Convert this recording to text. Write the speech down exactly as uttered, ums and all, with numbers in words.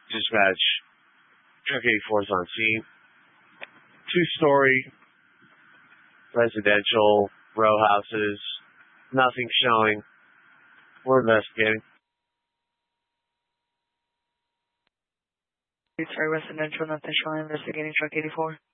Dispatch, Truck eighty-four is on scene. Two-story residential row houses. Nothing showing. We're investigating. Sorry, residential, nothing showing. Investigating Truck eighty-four.